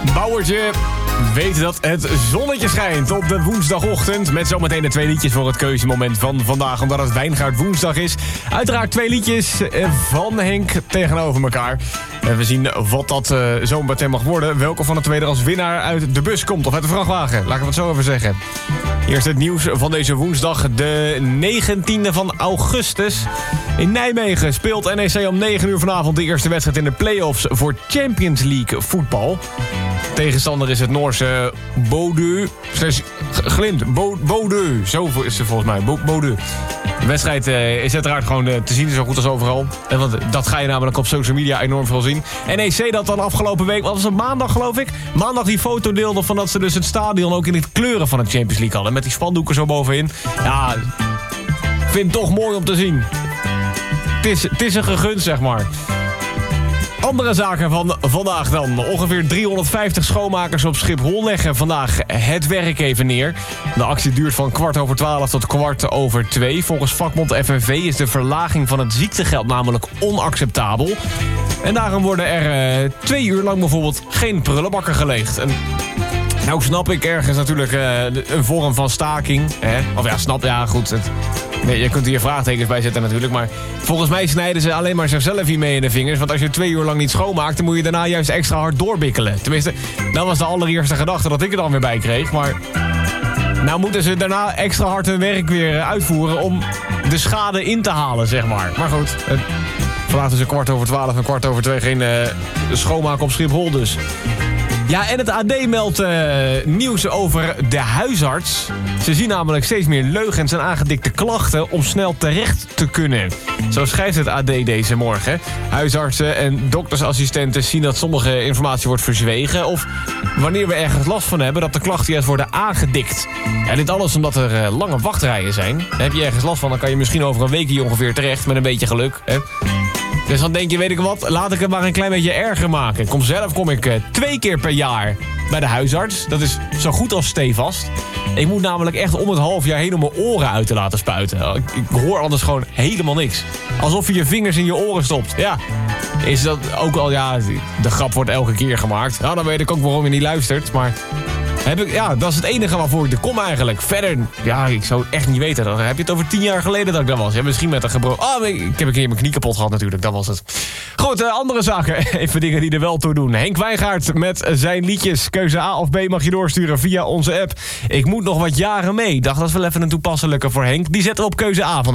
Bouwertje weet dat het zonnetje schijnt op de woensdagochtend. Met zometeen de 2 liedjes voor het keuzemoment van vandaag. Omdat het Wijngaard woensdag is. Uiteraard 2 liedjes van Henk tegenover elkaar. En we zien wat dat zo meteen mag worden. Welke van de twee er als winnaar uit de bus komt. Of uit de vrachtwagen. Laat ik het zo even zeggen. Eerst het nieuws van deze woensdag. De 19e van augustus. In Nijmegen speelt NEC om 9 uur vanavond de eerste wedstrijd in de play-offs voor Champions League voetbal. Tegenstander is het Noorse Bodø. Glimt. Bodø. Zo is het volgens mij. Bodø. De wedstrijd is uiteraard gewoon te zien, zo goed als overal. Want dat ga je namelijk op social media enorm veel zien. NEC dat dan afgelopen week, wat was het, maandag geloof ik? Maandag die foto deelde van dat ze dus het stadion ook in het kleuren van de Champions League hadden. Met die spandoeken zo bovenin. Ja, vind het toch mooi om te zien. Het is een gegund, zeg maar. Andere zaken van vandaag dan. Ongeveer 350 schoonmakers op Schiphol leggen vandaag het werk even neer. De actie duurt van 12:15 tot 1:15. Volgens vakbond FNV is de verlaging van het ziektegeld namelijk onacceptabel. En daarom worden er 2 uur lang bijvoorbeeld geen prullenbakken geleegd. En nou snap ik ergens natuurlijk een vorm van staking. Hè? Of ja, snap, ja goed. Nee, je kunt hier vraagtekens bij zetten natuurlijk. Maar volgens mij snijden ze alleen maar zichzelf hiermee in de vingers. Want als je 2 uur lang niet schoonmaakt, dan moet je daarna juist extra hard doorbikkelen. Tenminste, dat was de allereerste gedachte dat ik er dan weer bij kreeg. Maar nou moeten ze daarna extra hard hun werk weer uitvoeren om de schade in te halen, zeg maar. Maar goed, vandaag tussen 12:15 en 1:15 geen schoonmaken op Schiphol dus. Ja, en het AD meldt nieuws over de huisarts. Ze zien namelijk steeds meer leugens en aangedikte klachten om snel terecht te kunnen. Zo schrijft het AD deze morgen. Huisartsen en doktersassistenten zien dat sommige informatie wordt verzwegen. Of wanneer we ergens last van hebben, dat de klachten juist worden aangedikt. En dit alles omdat er lange wachtrijen zijn. Heb je ergens last van, dan kan je misschien over een weekje ongeveer terecht met een beetje geluk. Hè? Dus dan denk je, weet ik wat, laat ik het maar een klein beetje erger maken. Kom ik 2 keer per jaar bij de huisarts. Dat is zo goed als stevast. Ik moet namelijk echt om het half jaar heen om mijn oren uit te laten spuiten. Ik hoor anders gewoon helemaal niks. Alsof je je vingers in je oren stopt. Ja, is dat ook al, ja, de grap wordt elke keer gemaakt. Nou, dan weet ik ook waarom je niet luistert, maar dat is het enige waarvoor ik er kom eigenlijk. Verder, ja, ik zou het echt niet weten. Dan heb je het over 10 jaar geleden dat ik daar was. Ja, misschien met een gebroken... ik heb een keer mijn knie kapot gehad natuurlijk, dat was het. Goed, andere zaken. Even dingen die er wel toe doen. Henk Wijngaard met zijn liedjes. Keuze A of B mag je doorsturen via onze app. Ik moet nog wat jaren mee. Dacht, dat is wel even een toepasselijke voor Henk. Die zetten we op keuze A vandaag.